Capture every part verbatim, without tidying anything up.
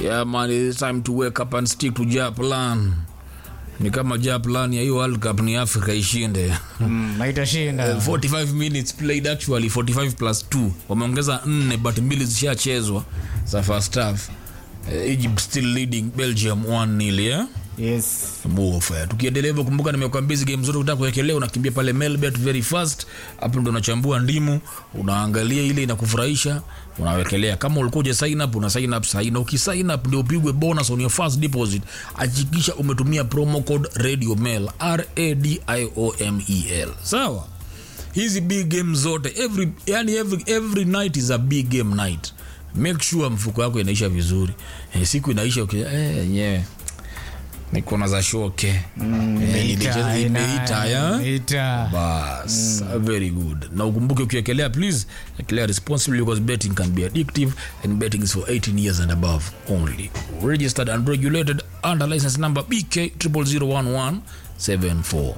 Yeah man, it's time to wake up and stick to your plan. Ni kama ja plan ya hiyo World Cup ni Africa ishinde. Mm, haitashinda. forty-five minutes played, actually forty-five plus two. Wameongeza nne but mbili zishachezwa za first half. Uh, Egypt still leading Belgium one nil, yeah? Yes. Mbofa. Tukiendelea hivyo, kumbuka nimekuambia hizo game zote unataka kuwekelea, unakimbia pale Melbet very fast. Hapo ndo unachambua ndimu, unaangalia ile inakufurahisha, unawekelea. Kama ulikuwa sign up, una sign up sasa. Na ukisign up ndio upigwe bonus on your first deposit. Hakikisha umetumia promo code RADIOMEL, R A D I O M E L. Sawa? Hizi big game zote, every yani every every night is a big game night. Make sure mfuko wako inaisha vizuri. Eh, siku inaisha okay, eh yenyewe niko na za shoke Imeita, imeita ya imeita. bas. Very good. Na ukumbuke ukiekelea, please ekelea responsibly because betting can be addictive and betting is for eighteen years and above only. Registered and regulated under license number B K zero zero zero one one seven four.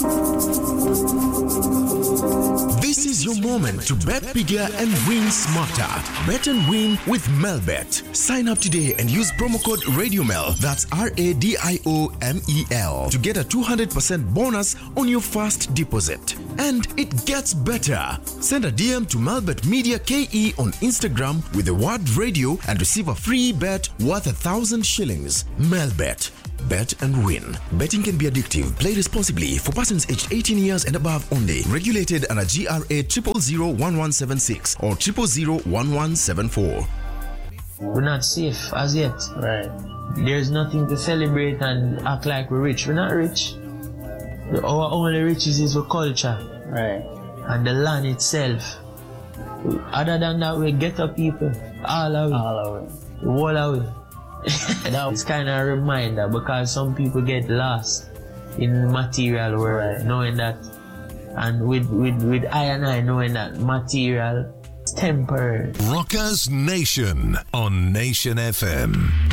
This is your moment to bet bigger and win smarter. Bet and win with Melbet. Sign up today and use promo code RADIOMEL, that's R A D I O M E L, to get a two hundred percent bonus on your first deposit. And it gets better. Send a D M to Melbet Media K E on Instagram with the word radio and receive a free bet worth a thousand shillings. Melbet. Bet and win. Betting can be addictive. Play responsibly for persons aged eighteen years and above only. Regulated under G R A zero zero zero one one seven six or zero zero zero one one seven four. We're not safe as yet. Right. There's nothing to celebrate and act like we're rich. We're not rich. Our only riches is our culture. Right. And the land itself. Other than that, we get up people. All of it. All of it. The whole of it. That was kind of a reminder because some people get lost in the material world, right, knowing that, and with with with I and I knowing that material is temporary. Rockers Nation on Nation F M.